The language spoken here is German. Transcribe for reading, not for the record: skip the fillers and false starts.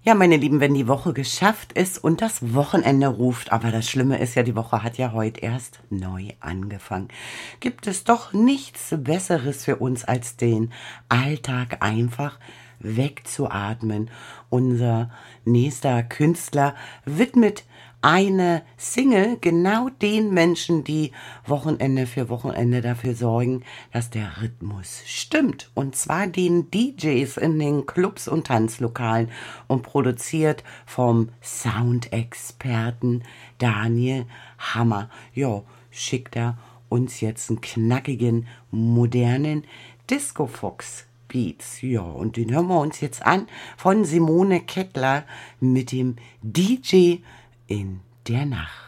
Ja, meine Lieben, wenn die Woche geschafft ist und das Wochenende ruft, aber das Schlimme ist ja, die Woche hat ja heute erst neu angefangen, gibt es doch nichts Besseres für uns, als den Alltag einfach wegzuatmen. Unser nächster Künstler widmet eine Single genau den Menschen, die Wochenende für Wochenende dafür sorgen, dass der Rhythmus stimmt. Und zwar den DJs in den Clubs und Tanzlokalen und produziert vom Soundexperten Daniel Hammer. Ja, schickt er uns jetzt einen knackigen, modernen Disco-Fox Beats. Ja, und den hören wir uns jetzt an von Simone Kettler mit dem DJ in der Nacht.